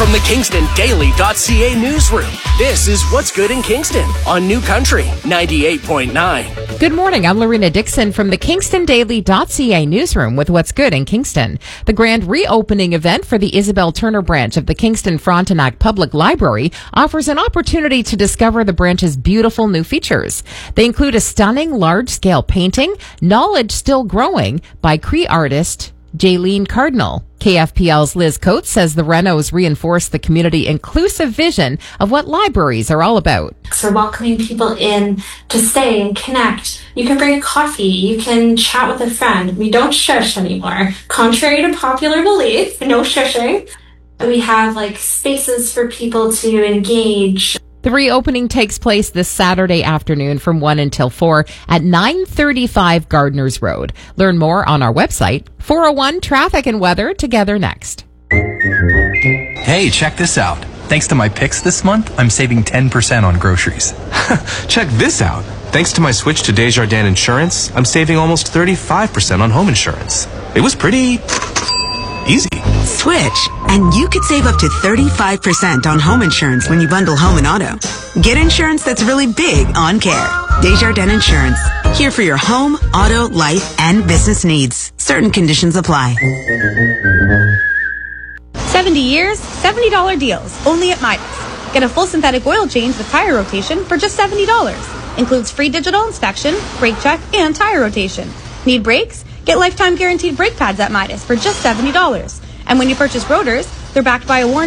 From the KingstonDaily.ca newsroom, this is What's Good in Kingston on New Country 98.9. Good morning. I'm Lorena Dixon from the KingstonDaily.ca newsroom with What's Good in Kingston. The grand reopening event for the Isabel Turner branch of the Kingston Frontenac Public Library offers an opportunity to discover the branch's beautiful new features. They include a stunning large-scale painting, Knowledge Still Growing, by Cree artist Jaylene Cardinal. KFPL's Liz Coates says the renos reinforce the community inclusive vision of what libraries are all about. We're welcoming people in to stay and connect. You can bring a coffee. You can chat with a friend. We don't shush anymore. Contrary to popular belief, no shushing. We have spaces for people to engage. The reopening takes place this Saturday afternoon from 1 until 4 at 935 Gardners Road. Learn more on our website. 401 Traffic and Weather together next. Hey, check this out. Thanks to my picks this month, I'm saving 10% on groceries. Check this out. Thanks to my switch to Desjardins Insurance, I'm saving almost 35% on home insurance. It was pretty easy. Switch, and you could save up to 35% on home insurance when you bundle home and auto. Get insurance that's really big on care. Desjardins Insurance, here for your home, auto, life, and business needs. Certain conditions apply. 70 years, $70 deals, only at Midas. Get a full synthetic oil change with tire rotation for just $70. Includes free digital inspection, brake check, and tire rotation. Need brakes? Get lifetime guaranteed brake pads at Midas for just $70. And when you purchase rotors, they're backed by a warranty